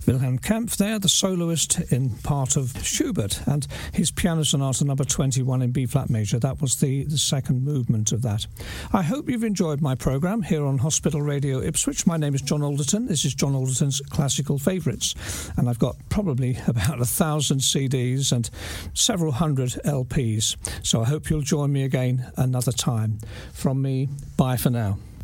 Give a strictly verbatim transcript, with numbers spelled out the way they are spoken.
Wilhelm Kempff there, the soloist in part of Schubert, and his Piano Sonata number twenty-one in B-flat major. That was the, the second movement of that. I hope you've enjoyed my programme here on Hospital Radio Ipswich. My name is John Alderton. This is John Alderton's Classical Favourites, and I've got probably about a thousand C Ds and several hundred L Ps. So I hope you'll join me again another time. From me, bye for now.